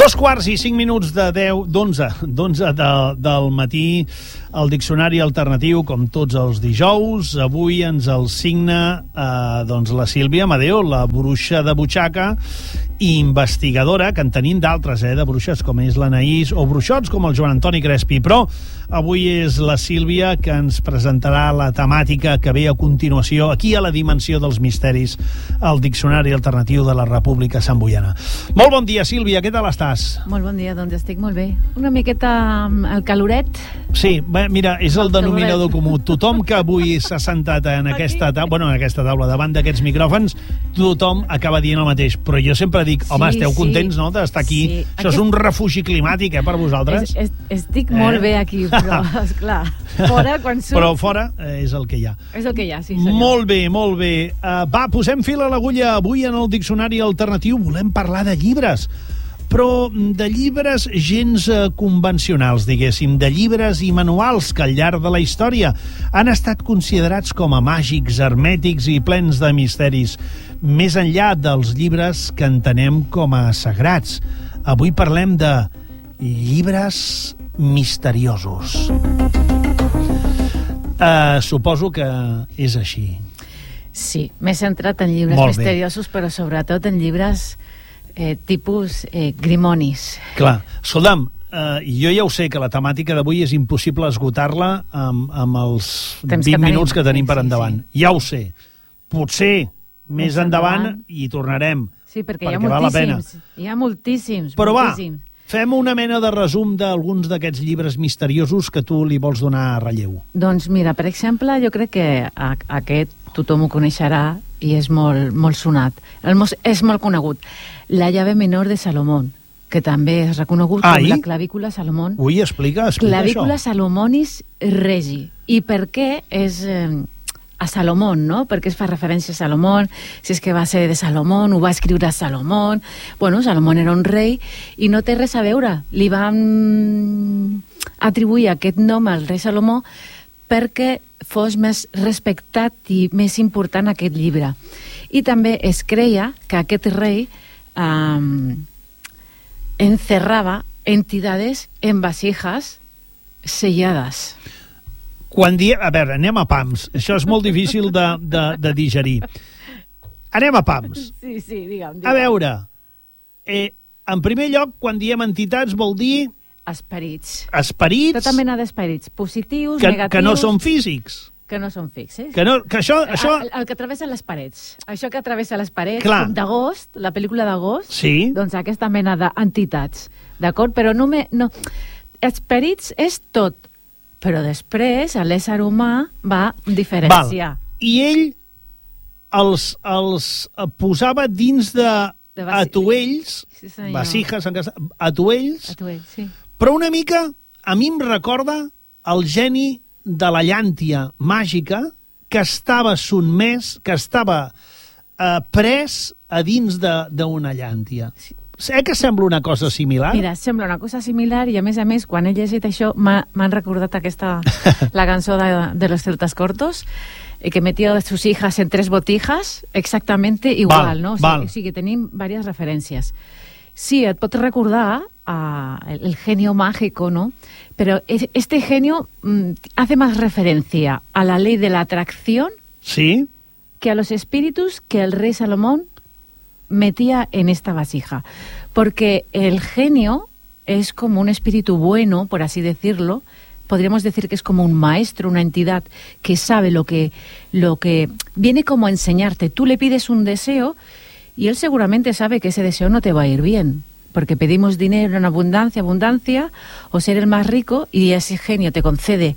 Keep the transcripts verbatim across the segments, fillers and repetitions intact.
Dos quarts i cinc minuts de deu, d'onze, d'onze de, del matí, el Diccionari Alternatiu, com tots els dijous. Avui ens el signa eh, doncs la Sílvia Amadeo, la bruixa de butxaca i investigadora, que en tenim d'altres, eh, de bruixes, com és l'Anaïs, o bruixots com el Joan Antoni Crespi. Però avui és la Sílvia que ens presentarà la temàtica que ve a continuació, aquí a la Dimensió dels Misteris, al Diccionari Alternatiu de la República Samboiana. Molt bon dia, Sílvia, què tal estàs? Molt bon dia, doncs estic molt bé. Una miqueta el caloret. Sí, bé, mira, és el denominador comú. Tothom que avui s'ha sentat en aquesta taula, bueno, en aquesta taula, davant d'aquests micròfons, tothom acaba dient el mateix. Però jo sempre dic, home, sí, esteu sí. contents, no?, d'estar aquí. Sí. Això Aquest... és un refugi climàtic, eh, per vosaltres. Es, es, estic eh? molt bé aquí, però, esclar, fora, quan surt... Però fora eh, és el que hi ha. És el que hi ha, sí, senyor. Molt bé, molt bé. Uh, va, posem fil a l'agulla. Avui en el Diccionari Alternatiu volem parlar de llibres, però de llibres gens eh, convencionals, diguéssim, de llibres i manuals que al llarg de la història han estat considerats com a màgics, hermètics i plens de misteris, més enllà dels llibres que entenem com a sagrats. Avui parlem de llibres misteriosos. Uh, suposo que és així. Sí, m'he centrat en llibres misteriosos, però sobretot en llibres eh, tipus eh, grimonis. Clar, escolta'm, eh, jo ja ho sé, que la temàtica d'avui és impossible esgotar-la amb, amb els Temps vint que minuts que tenim sí, per endavant. Sí, sí. Ja ho sé. Potser més, més endavant, endavant hi tornarem. Sí, perquè, perquè hi ha val la pena. moltíssims. Hi ha moltíssims. Però moltíssims. va, fem una mena de resum d'alguns d'aquests llibres misteriosos que tu li vols donar relleu. Doncs mira, per exemple, jo crec que a, aquest tothom ho coneixerà i és molt, molt sonat. El mos, és molt conegut. La llave menor de Salomón, que també és reconegut Ai? com la clavícula Salomón. Ui, explica, explica clavícula això. Salomonis regi. I per què és eh, a Salomón, no? Perquè es fa referència a Salomón, si és que va ser de Salomón, ho va escriure Salomón. Bueno, Salomón era un rei i no té res a veure. Li van atribuir aquest nom al rei Salomó perquè fos més respectat i més important aquest llibre. I també es creia que aquest rei eh, encerrava entidades en vasijas sellades. Quan diem... A veure, anem a pams. Això és molt difícil de, de, de digerir. Anem a pams. Sí, sí, digue'm. digue'm. A veure, eh, en primer lloc, quan diem entitats vol dir... Esperits. Esperits... Tota mena d'esperits, positius, que, negatius... Que no són físics. Que no són fixes. Que, no, que això... això... El, el que travessa les parets. Això que travessa les parets, Clar. com d'Agost, la pel·lícula d'Agost, Sí. doncs aquesta mena d'entitats, d'acord? Però no me... No. Esperits és tot, però després l'ésser humà va diferenciar. Val. I ell els, els posava dins de, de vasi... atuells, sí, vasijas, en cas... atuells, atuells, sí. Però una mica a mi em recorda el geni de la llàntia màgica que estava sotmès, que estava eh, pres a dins d'una llàntia. Sí. Eh que sembla una cosa similar? Mira, sembla una cosa similar i a més a més quan he llegit això m'han recordat aquesta la cançó de, de los celtas cortos eh, que metió sus hijas en tres botijas exactamente igual, val, no? O sigui, o sigui que tenim diverses referències. Sí, et pot recordar uh, el, el genio mágico, ¿no? Pero este genio mm, hace más referencia a la ley de la atracción ¿Sí? que a los espíritus que el rey Salomón metía en esta vasija. Porque el genio es como un espíritu bueno, por así decirlo. Podríamos decir que es como un maestro, una entidad que sabe lo que, lo que viene como a enseñarte. Tú le pides un deseo y él seguramente sabe que ese deseo no te va a ir bien, porque pedimos dinero en abundancia, abundancia, o ser el más rico, y ese genio te concede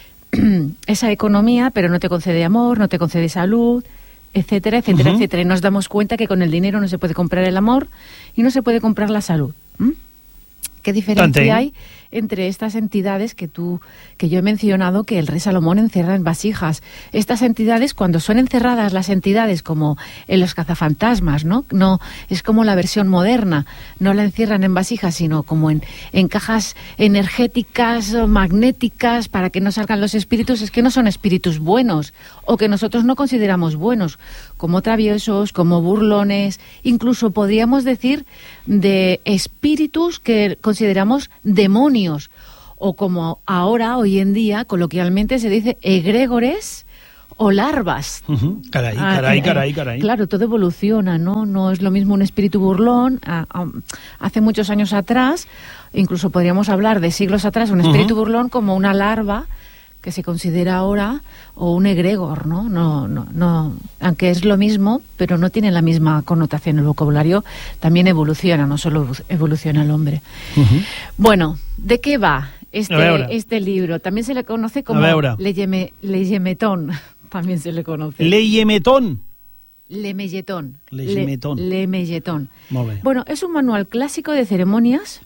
esa economía, pero no te concede amor, no te concede salud, etcétera, etcétera, uh-huh. etcétera. Y nos damos cuenta que con el dinero no se puede comprar el amor y no se puede comprar la salud. ¿Mm? ¿Qué diferencia hay entre estas entidades que tú, que yo he mencionado que el rey Salomón encierra en vasijas. Estas entidades, cuando son encerradas las entidades como en los cazafantasmas, ¿no? No, es como la versión moderna, no la encierran en vasijas, sino como en, en cajas energéticas o magnéticas para que no salgan los espíritus. Es que no son espíritus buenos, o que nosotros no consideramos buenos, como traviesos, como burlones, incluso podríamos decir de espíritus que consideramos demonios, o como ahora, hoy en día, coloquialmente se dice egregores o larvas. Uh-huh. Caray, caray, caray, caray. Claro, todo evoluciona, ¿no? No es lo mismo un espíritu burlón. A, a, hace muchos años atrás, incluso podríamos hablar de siglos atrás, un espíritu uh-huh. burlón como una larva que se considera ahora, o un egregor, ¿no? No, no, no, aunque es lo mismo, pero no tiene la misma connotación. El vocabulario también evoluciona, no solo evoluciona el hombre. Uh-huh. Bueno, ¿de qué va este, este libro? También se le conoce como Leyeme, Leyemetón, también se le conoce. Leyemetón. Lemelletón. Leyemetón. Le, Lemelletón. Molt bé. Bueno, es un manual clásico de ceremonias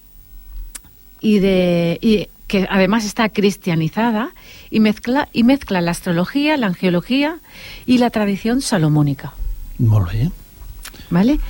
y de... Y, que además está cristianizada y mezcla, y mezcla la astrología, la angelología y la tradición salomónica. Molt bé. ¿Vale?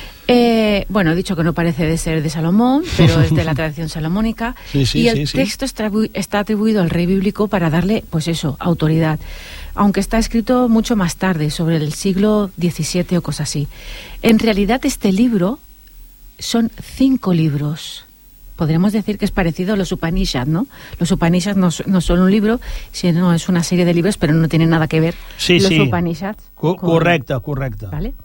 Eh, bueno, he dicho que no parece de ser de Salomón, pero es de la tradición salomónica. Sí, sí, y el sí, texto sí. Está, está atribuido al rey bíblico para darle, pues eso, autoridad. Aunque está escrito mucho más tarde, sobre el siglo diecisiete o cosas así. En realidad este libro son cinco libros. Podríamos decir que es parecido a los Upanishads, ¿no? Los Upanishads no, no son un libro, sino es una serie de libros, pero no tienen nada que ver sí, los sí. Upanishads. Co con... Correcte, correcte. ¿Vale?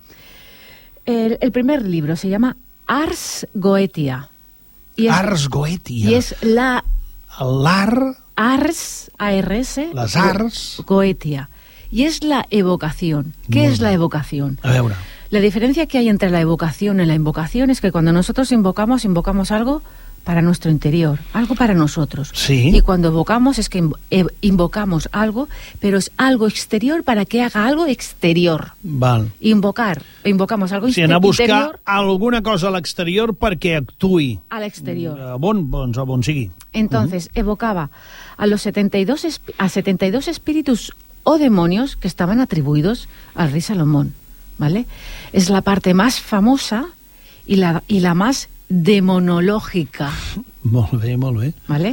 El, el primer libro se llama Ars Goetia. Y es, Ars Goetia. Y es la... L'Ar... Ars, A R S... Les Ars... Goetia. Y es la evocación. ¿Qué Molt es la evocación? A veure... La diferencia que hay entre la evocación y la invocación es que cuando nosotros invocamos, invocamos algo para nuestro interior, algo para nosotros. Sí. Y cuando evocamos es que invocamos algo, pero es algo exterior para que haga algo exterior. Val. Invocar, invocamos algo sí, interior. Anar a buscar alguna cosa a l'exterior perquè actuï. A l'exterior. A bon, bon, a bon sigui. Entonces, uh-huh. evocaba a los setenta y dos, a setenta y dos espíritus o demonios que estaban atribuidos al rey Salomón. ¿Vale? Es la parte más famosa y la, y la más demonológica. Molt bé, molt bé. ¿Vale?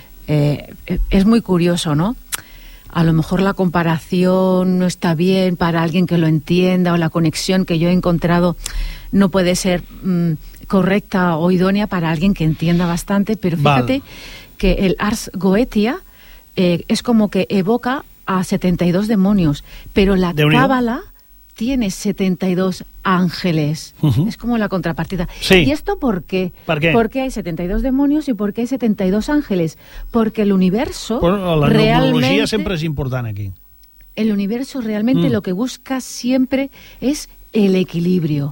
Eh, es muy curioso, ¿no? A lo mejor la comparación no está bien para alguien que lo entienda, o la conexión que yo he encontrado no puede ser mmm, correcta o idónea para alguien que entienda bastante, pero fíjate Val. que el Ars Goetia eh, es como que evoca a setenta y dos demonios, pero la Cábala tiene setenta y dos ángeles. Uh-huh. Es como la contrapartida. Sí. ¿Y esto por qué? ¿Por qué? Porque hay setenta y dos demonios y porque hay setenta y dos ángeles. Porque el universo Però la realmente... numerologia sempre és important aquí. El universo realmente mm. lo que busca siempre es el equilibrio.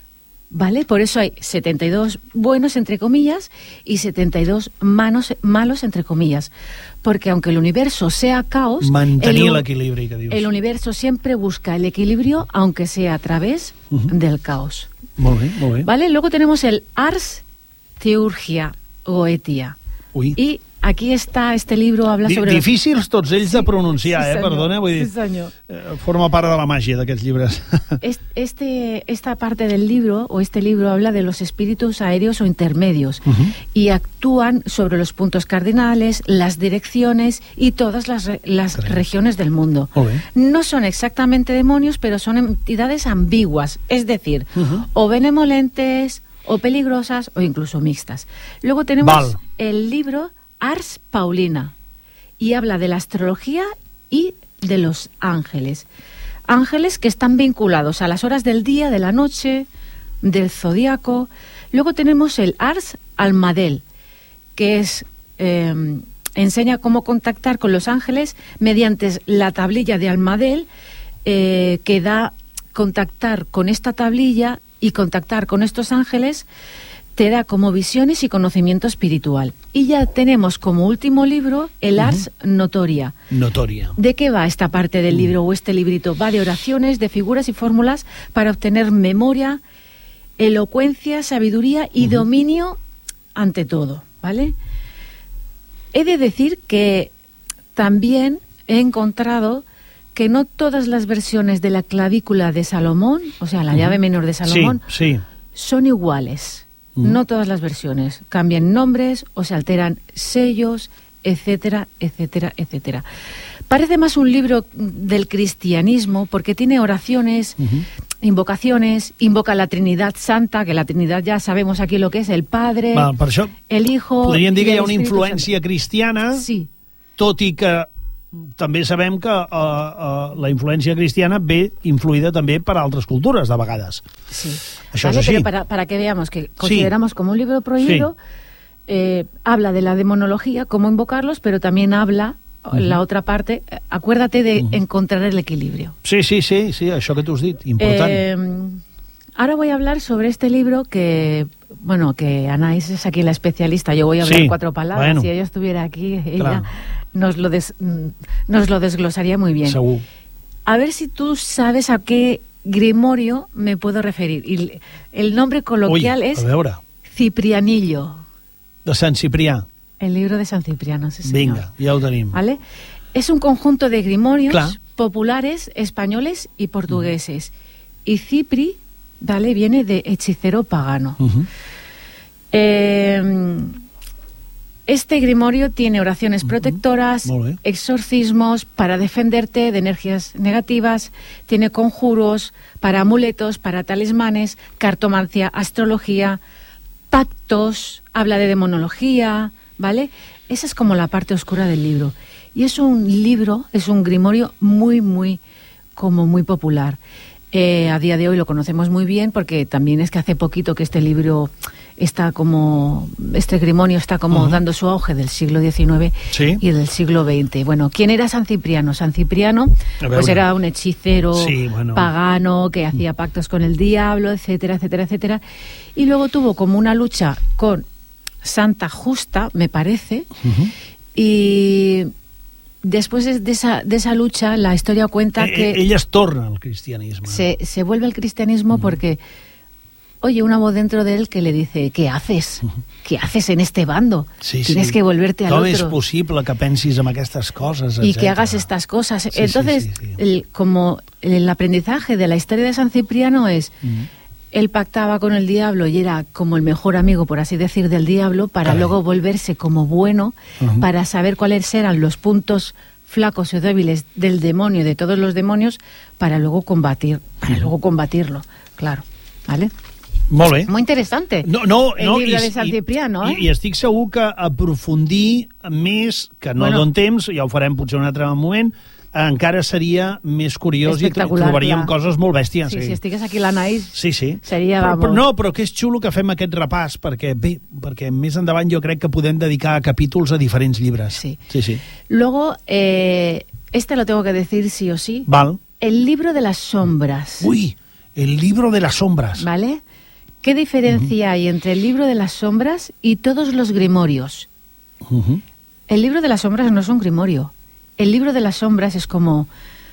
¿Vale? Por eso hay setenta y dos buenos, entre comillas, y setenta y dos manos, malos, entre comillas. Porque aunque el universo sea caos... Mantenir l'equilibri, que dius. El universo siempre busca el equilibrio, aunque sea a través uh-huh. del caos. Molt bé, molt bé. ¿Vale? Luego tenemos el Ars Theurgia Goetia. Ui. Y aquí está, este libro habla sobre... Difícils tots ells sí, de pronunciar, sí, eh? Senyor, Perdona, vull dir, sí, senyor. Eh, forma part de la màgia d'aquests llibres. Este, esta parte del libro, o este libro, habla de los espíritus aéreos o intermedios, uh-huh. y actúan sobre los puntos cardinales, las direcciones y todas las, las regiones del mundo. Okay. No son exactamente demonios, pero son entidades ambiguas, es decir, uh-huh. o benevolentes, o peligrosas, o incluso mixtas. Luego tenemos Val. el libro Ars Paulina, y habla de la astrología y de los ángeles. Ángeles que están vinculados a las horas del día, de la noche, del zodiaco. Luego tenemos el Ars Almadel, que es eh, enseña cómo contactar con los ángeles mediante la tablilla de Almadel, eh, que da contactar con esta tablilla y contactar con estos ángeles. Te da como visiones y conocimiento espiritual. Y ya tenemos como último libro el Ars uh-huh. Notoria. Notoria. ¿De qué va esta parte del uh-huh. libro o este librito? Va de oraciones, de figuras y fórmulas para obtener memoria, elocuencia, sabiduría y uh-huh. dominio ante todo, ¿vale? he de decir que también he encontrado que no todas las versiones de la clavícula de Salomón, o sea, la uh-huh. llave menor de Salomón, sí, sí. son iguales. Uh-huh. No todas las versiones. Cambian nombres o se alteran sellos, etcétera, etcétera, etcétera. Parece más un libro del cristianismo porque tiene oraciones, uh-huh. invocaciones, invoca la Trinidad Santa, que la Trinidad ja sabemos aquí lo que és, el Padre, Va, per això el Hijo... Podríem dir que hi ha una Espíritu influència Santo. cristiana, Sí. tot i que també sabem que uh, uh, la influència cristiana ve influïda també per altres cultures, de vegades. Sí. Això Vale, és així. pero para, para que veamos que consideramos sí. como un libro prohibido, sí. eh, habla de la demonología, cómo invocarlos, pero también habla, uh-huh. la otra parte, acuérdate de uh-huh. encontrar el equilibrio. Sí, sí, sí, sí, això que tu has dit, important. Eh, ahora voy a hablar sobre este libro que, bueno, que Anaís es aquí la especialista, yo voy a hablar sí. cuatro palabras, bueno. si ella estuviera aquí, ella Claro. nos lo, des, nos lo desglosaría muy bien. Segur. A ver si tú sabes a qué grimorio me puedo referir. Y el nombre coloquial Ui, es Ciprianillo. De Sant Ciprià. El libro de San Cipriano, sí, señor. Vinga, ja ho tenim. ¿Vale? Es un conjunto de grimorios Clar. populares españoles y portugueses. Mm. Y Cipri, ¿vale? Viene de hechicero pagano. Uh-huh. Eh... Este grimorio tiene oraciones protectoras, uh-huh. exorcismos para defenderte de energías negativas, tiene conjuros para amuletos, para talismanes, cartomancia, astrología, pactos, habla de demonología, ¿vale? Esa es como la parte oscura del libro. Y es un libro, es un grimorio muy, muy, como muy popular. Eh, a día de hoy lo conocemos muy bien porque también es que hace poquito que este libro está como, este grimorio está como uh-huh. dando su auge del siglo diecinueve ¿Sí? y del siglo veinte. Bueno, ¿quién era San Cipriano? San Cipriano pues era un hechicero sí, bueno. pagano que hacía pactos con el diablo, etcétera, etcétera, etcétera. Y luego tuvo como una lucha con Santa Justa, me parece, uh-huh. y... Después de esa, de esa lucha, la historia cuenta eh, que... Ella es torna al cristianismo. Se, se vuelve al cristianismo uh-huh. porque oye una voz dentro de él que le dice, ¿qué haces? Uh-huh. ¿Qué haces en este bando? Sí, Tienes sí. que volverte al Com otro. és possible que pensis en aquestes coses? Y que hagas estas cosas. Sí, Entonces, sí, sí, sí. El, como el aprendizaje de la historia de San Cipriano es... Uh-huh. Él pactaba con el diablo y era como el mejor amigo, por así decir, del diablo, para Caray. luego volverse como bueno, uh-huh. para saber cuáles eran los puntos flacos o débiles del demonio, de todos los demonios, para luego combatir, para uh-huh. luego combatirlo, claro, ¿vale? Molt bé. Muy interesante. No, no, el no, llibre i, de Sant Cipriano, i, eh? I estic segur que aprofundir més, que no bueno, don temps, ja ho farem potser un altre moment, encara seria més curiós i trobaríem clar. coses molt bèsties. Sí, sí. si estigués aquí l'Anaïs, sí, sí. seria... Però, però, no, però que és xulo que fem aquest repàs, perquè bé, perquè més endavant jo crec que podem dedicar capítols a diferents llibres. Sí. sí, sí. Luego, eh, este lo tengo que decir sí o sí. Val. El libro de las sombras. Uy, el libro de las sombras. ¿Vale? ¿Qué diferencia uh-huh. hay entre el libro de las sombras y todos los grimorios? Uh-huh. El libro de las sombras no es un grimorio. El libro de las sombras es como,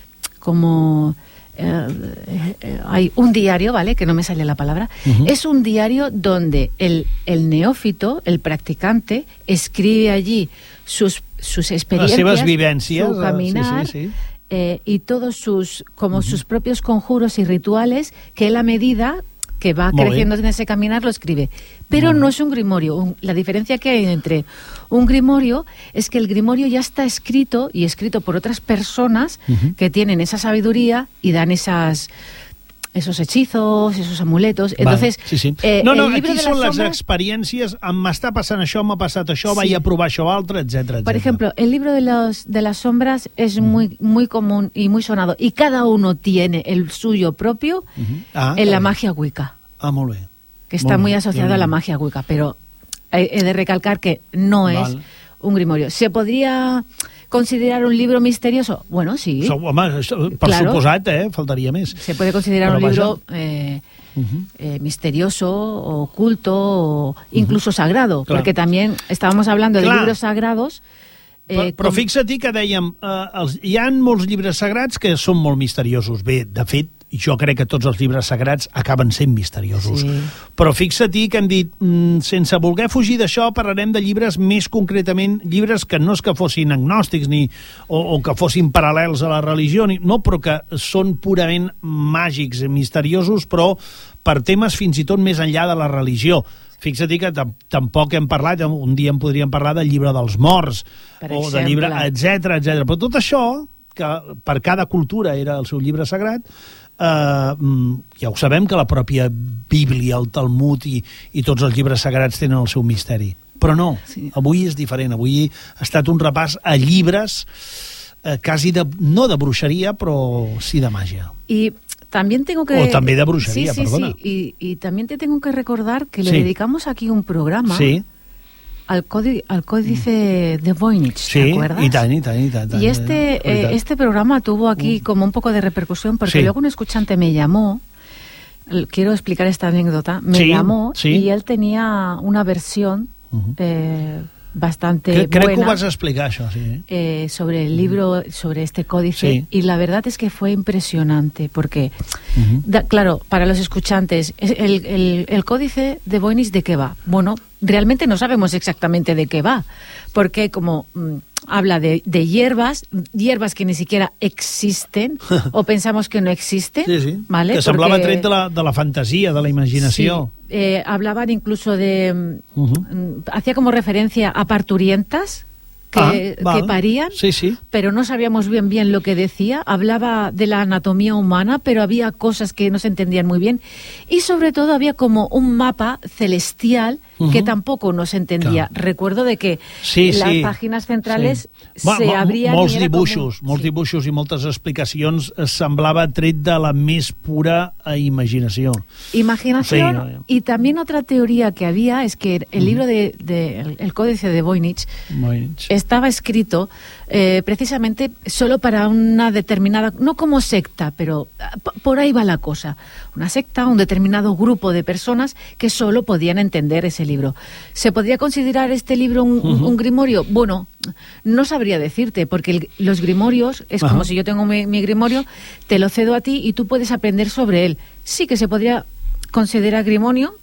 como eh, eh, hay un diario, ¿vale? Que no me sale la palabra. Uh-huh. Es un diario donde el, el neófito, el practicante, escribe allí sus, sus experiencias, las seves vivencias, su caminar, sí, sí, sí. Eh, y todos sus, como uh-huh. sus propios conjuros y rituales que él a medida que va Molt creciendo bien. en ese caminar lo escribe. Pero Molt no es un grimorio. Un, la diferencia que hay entre un grimorio es que el grimorio ya está escrito y escrito por otras personas uh-huh. que tienen esa sabiduría y dan esas esos hechizos, esos amuletos. Entonces, vale, sí, sí. Eh, no, no, el libro aquí de són les sombras, experiències, m'està passant això, m'ha passat això, sí. vaig a provar això altre, etcétera, etcétera. Por ejemplo, el libro de, los, de las sombras es uh-huh. muy, muy común y muy sonado, y cada uno tiene el suyo propio uh-huh. ah, en la magia wicca. Ah, molt bé. Que está molt muy bé. asociado bien. a la magia wicca, pero he, he de recalcar que no Val. es un grimorio. ¿Se podría considerar un libro misterioso? Bueno, sí. So, home, per claro. suposat, eh? Faltaria més. Se puede considerar Però un libro eh, uh-huh. eh, misterioso, oculto, o incluso uh-huh. sagrado, claro. porque también estábamos hablando de Clar. libros sagrados. Eh, però, però com... fixa't que dèiem, eh, els, hi ha molts llibres sagrats que són molt misteriosos. Bé, de fet, jo crec que tots els llibres sagrats acaben sent misteriosos. Sí. Però fixa-t'hi que hem dit, mm, sense voler fugir d'això, parlarem de llibres més concretament, llibres que no és que fossin agnòstics ni, o, o que fossin paral·lels a la religió, ni, no, però que són purament màgics, misteriosos, però per temes fins i tot més enllà de la religió. Fixa-t'hi que tampoc hem parlat, un dia en podríem parlar del llibre dels morts, per o exemple. del llibre, etcètera, etcètera. Però tot això, que per cada cultura era el seu llibre sagrat, eh, ja ho sabem que la pròpia Bíblia, el Talmud i, i tots els llibres sagrats tenen el seu misteri. Però no, sí. Avui és diferent. Avui ha estat un repàs a llibres eh, quasi de, no de bruixeria, però sí de màgia. I también tengo que... O también de brujería, sí, sí, perdona. Sí, y, y también te tengo que recordar que le sí. dedicamos aquí un programa sí. al, códice, al códice de Voynich, sí, ¿te acuerdas? Sí, y tan, y tan, y tan. Y este, eh, este programa tuvo aquí como un poco de repercusión porque sí. luego un escuchante me llamó, quiero explicar esta anécdota, me sí, llamó sí. y él tenía una versión... Uh-huh. eh, bastante creo, creo buena que ho vas a explicar això, sí. eh, sobre el libro, sobre este códice, sí. y la verdad es que fue impresionante porque, uh-huh. da, claro, para los escuchantes, el, el, el códice de Voynich, ¿de qué va? Bueno, realmente no sabemos exactamente de qué va, porque como mmm, habla de, de hierbas, hierbas que ni siquiera existen, o pensamos que no existen, sí, sí. ¿vale? Que semblava porque, tret de la, de la fantasia, de la imaginació. Sí. Eh, hablaban incluso de... Uh-huh. Hacía como referencia a parturientas que, ah, vale. que parían, sí, sí. pero no sabíamos bien bien lo que decía. Hablaba de la anatomía humana, pero había cosas que no se entendían muy bien. Y sobre todo había como un mapa celestial uh-huh. que tampoco nos entendía. Claro. Recuerdo de que sí, las sí. páginas centrales sí. se Ma, abrían... Molts i era dibuixos, com... molts sí. dibuixos i moltes explicacions semblava tret de la més pura imaginació. Imaginación. Sí, no, y también otra teoría que había es que el uh-huh. libro de, de el, el Códice de Voynich, Voynich. estaba escrito eh, precisamente solo para una determinada, no como secta, pero p- por ahí va la cosa. Una secta, un determinado grupo de personas que solo podían entender ese libro. ¿Se podría considerar este libro un, uh-huh. un grimorio? Bueno, no sabría decirte, porque el, los grimorios es uh-huh. como si yo tengo mi, mi grimorio, te lo cedo a ti y tú puedes aprender sobre él. Sí que se podría considerar grimorio,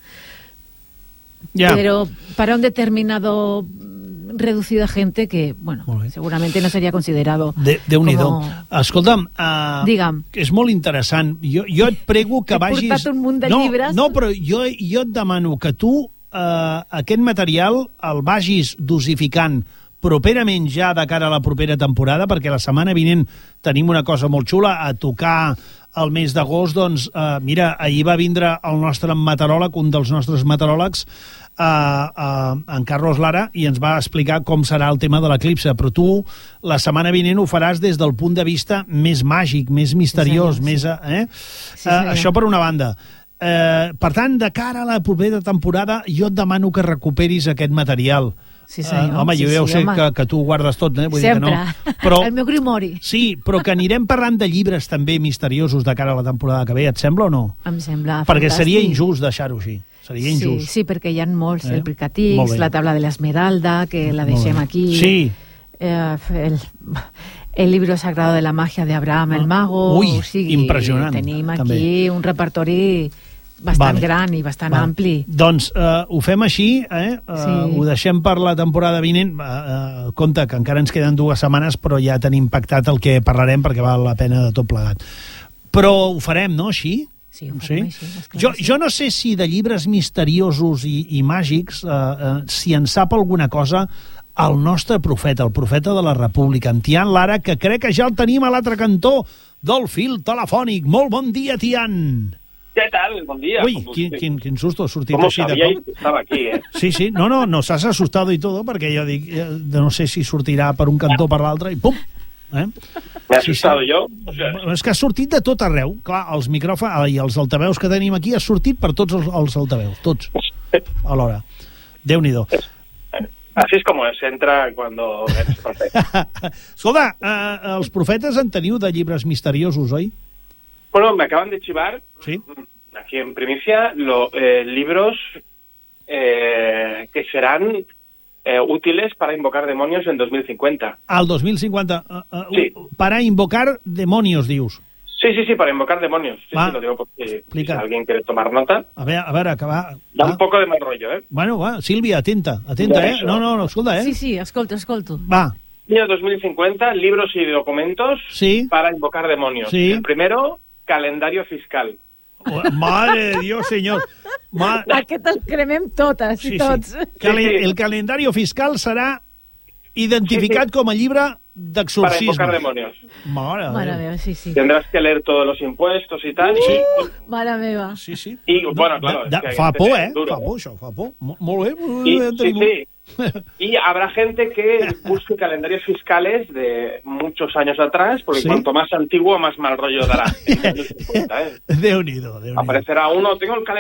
yeah. pero para un determinado reducido a gente que, bueno, seguramente no seria considerado de, Déu-n'hi-do. como... Escolta'm, uh, Digue'm. És molt interessant. Jo, jo et prego que He vagis... He portat un munt de no, llibres. No, però jo, jo et demano que tu uh, aquest material el vagis dosificant properament ja de cara a la propera temporada, perquè la setmana vinent tenim una cosa molt xula a tocar el mes d'agost. Doncs, uh, mira, ahir va vindre el nostre meteoròleg, un dels nostres meteoròlegs, uh, uh, en Carlos Lara, i ens va explicar com serà el tema de l'eclipse. Però tu, la setmana vinent, ho faràs des del punt de vista més màgic, més misteriós, sí, més... Eh? Sí, uh, això per una banda. Uh, per tant, de cara a la propera temporada, jo et demano que recuperis aquest material. Sí, senyor. Uh, home, sí, jo ja ho sí, sé home. que, que tu ho guardes tot, eh? Vull sempre. dir que no. Però, el meu grimori. Sí, però que anirem parlant de llibres també misteriosos de cara a la temporada que ve, et sembla o no? Em sembla Perquè fantàstic. seria injust deixar-ho així. Seria injust. Sí, sí, perquè hi ha molts, eh? El Picatix, Molt bé. la taula de l'Esmeralda, que la deixem aquí. Sí. Eh, el, el libro sagrado de la magia de Abraham el Mago. Ui, o sigui, impressionant. Tenim aquí també. un repertori bastant vale. gran i bastant vale. ampli. Doncs uh, ho fem així, eh? Uh, sí. Ho deixem per la temporada vinent. Uh, uh, compte que encara ens queden dues setmanes, però ja tenim pactat el que parlarem perquè val la pena de tot plegat. Però ho farem, no, així? Sí, ho farem sí? així. Jo, jo no sé si de llibres misteriosos i, i màgics, uh, uh, si en sap alguna cosa el nostre profeta, el profeta de la República, en Tian Lara, que crec que ja el tenim a l'altre cantó del fil telefònic. Molt bon dia, Tian! ¿Qué tal? Buen día. Uy, quin, quin, quin susto, ha sortit ¿Cómo així de sabíais cop. que estaba aquí, eh? Sí, sí, no, no, nos has asustado y todo, perquè jo dic, eh, no sé si sortirà per un cantó o per l'altre, i pum! Eh? Me he asustado sí, sí. yo. O sea... És que ha sortit de tot arreu. Clar, els micròfons i els altaveus que tenim aquí ha sortit per tots els, els altaveus, tots, alhora. Déu-n'hi-do. Así es como se entra cuando eres profeta. Escolta, eh, els profetes en teniu de llibres misteriosos, oi? Bueno, me acaban de chivar, ¿sí? aquí en primicia, lo, eh, libros eh, que serán eh, útiles para invocar demonios en dos mil cincuenta. Al dos mil cincuenta. Uh, uh, sí. Para invocar demonios, dius. Sí, sí, sí, para invocar demonios. Sí, Va. sí, lo digo porque si Explica. alguien quiere tomar nota. A veure, a veure, que va... Da va. un poco de mal rollo, ¿eh? Bueno, va, Sílvia, atenta, atenta, Ja, eh? això. No, no, no, escolta, eh? Sí, sí, escolto, escolto. Va, Año dos mil cincuenta, libros y documentos sí. para invocar demonios. Sí. El primero, calendario fiscal. Oh, Mare de Dios, senyor. Ma... Aquest el cremem totes i tots. Calen- Sí, sí. El calendari fiscal serà identificat Sí, sí. com a llibre Para d'exorcisme. invocar demonios. Mare de Mare Déu. meva, sí, sí. Tendrás que leer todos los impuestos y tal. Sí. Mare meva. Sí, sí. Y, bueno, claro, Da, es que fa hay que por, tener eh? duro, Fa eh. por, això, fa por. Mo- Molt bé. molt Y, bé, sí, tenim- sí. Y habrá gente que busque calendarios fiscales de muchos años atrás, porque Sí. cuanto más antiguo, más mal rollo dará. En dos mil cincuenta, ¿eh? Déu-n'hi-do, Déu-n'hi-do. Aparecerá uno, tengo el calendario